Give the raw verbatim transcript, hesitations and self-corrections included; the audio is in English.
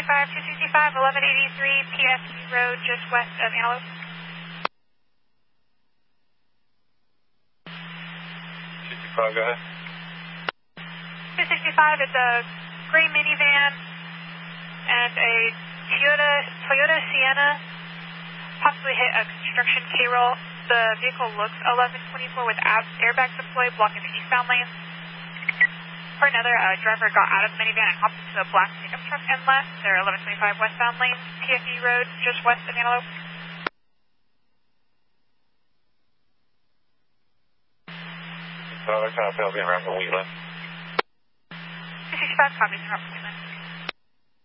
sixty-five, two sixty-five, eleven eighty-three P F E Road, just west of Antelope. sixty-five, go ahead. two sixty-five, it's a gray minivan and a Toyota, Toyota Sienna possibly hit a construction K-roll. The vehicle looks eleven twenty-four with airbags deployed, blocking the eastbound lane. For another, a driver got out of the minivan and hopped into a black pickup truck and left. They're eleven twenty-five westbound lane, P F E Road, just west of Antelope. So they're trying to fail being around the Wheeler. two sixty-five, copies, and